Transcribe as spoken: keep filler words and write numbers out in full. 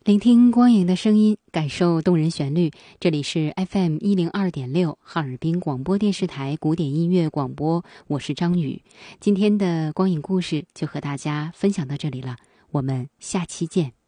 聆听光影的声音，感受动人旋律。这里是 F M 一零二点六哈尔滨广播电视台古典音乐广播，我是张宇。今天的光影故事就和大家分享到这里了，我们下期见。